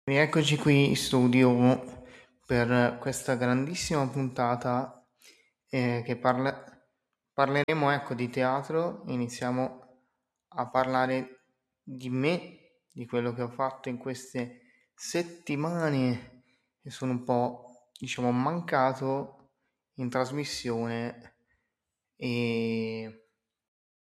Rieccoci qui in studio per questa grandissima puntata che parleremo di teatro. Iniziamo a parlare di me, di quello che ho fatto in queste settimane che sono un po', mancato in trasmissione e